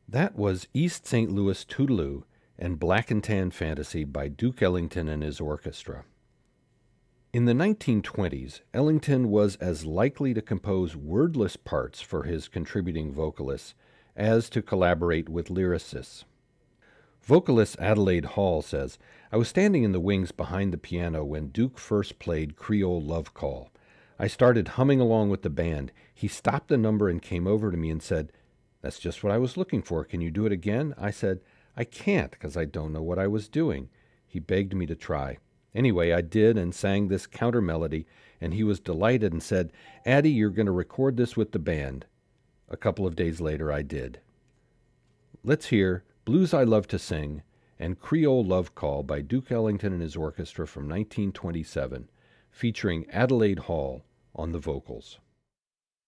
That was East St. Louis Toodaloo and Black and Tan Fantasy by Duke Ellington and his orchestra. In the 1920s, Ellington was as likely to compose wordless parts for his contributing vocalists as to collaborate with lyricists. Vocalist Adelaide Hall says, "I was standing in the wings behind the piano when Duke first played Creole Love Call. I started humming along with the band. He stopped the number and came over to me and said, 'That's just what I was looking for. Can you do it again?' I said, 'I can't because I don't know what I was doing.' He begged me to try. Anyway, I did and sang this counter melody, and he was delighted and said, 'Addie, you're going to record this with the band.' A couple of days later, I did." Let's hear Blues I Love to Sing and Creole Love Call by Duke Ellington and his orchestra from 1927, featuring Adelaide Hall on the vocals.